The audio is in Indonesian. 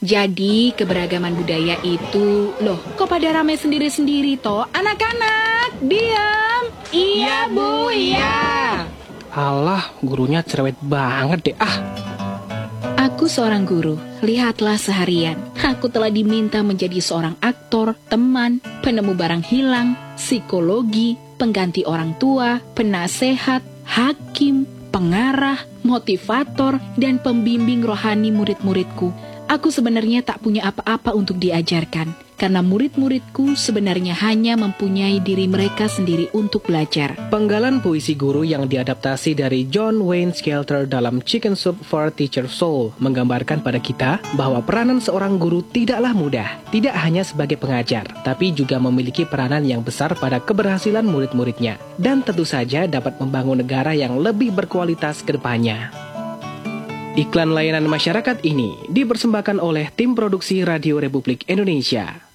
Jadi keberagaman budaya itu, loh kok pada rame sendiri-sendiri toh? Anak-anak, diam. Iya Bu, iya. Alah, gurunya cerewet banget deh. Aku seorang guru, lihatlah seharian. Aku telah diminta menjadi seorang aktor, teman, penemu barang hilang, psikologi, pengganti orang tua, penasehat, hakim, pengarah, motivator, dan pembimbing rohani murid-muridku. Aku sebenarnya tak punya apa-apa untuk diajarkan, karena murid-muridku sebenarnya hanya mempunyai diri mereka sendiri untuk belajar. Penggalan puisi guru yang diadaptasi dari John Wayne Skelter dalam Chicken Soup for Teacher Soul menggambarkan pada kita bahwa peranan seorang guru tidaklah mudah, tidak hanya sebagai pengajar, tapi juga memiliki peranan yang besar pada keberhasilan murid-muridnya, dan tentu saja dapat membangun negara yang lebih berkualitas ke depannya. Iklan layanan masyarakat ini dipersembahkan oleh tim produksi Radio Republik Indonesia.